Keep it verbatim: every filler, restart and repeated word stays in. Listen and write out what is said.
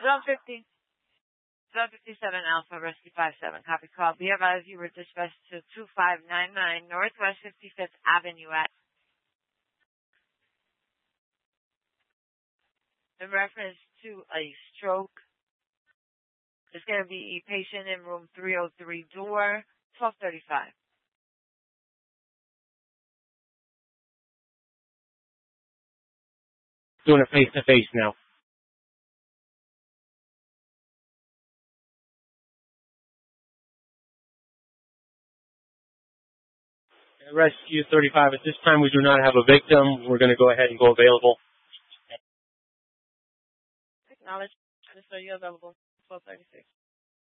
Zone fifty. Zone fifty-seven Alpha, Rescue five seven. Copy call. Be advised you were dispatched to two five nine nine Northwest fifty-fifth Avenue at, in reference to a stroke. There's going to be a patient in room three oh three, door twelve thirty-five. Doing a face-to-face now. Rescue thirty-five. At this time, we do not have a victim. We're going to go ahead and go available. Acknowledge. So you're available. twelve thirty-six.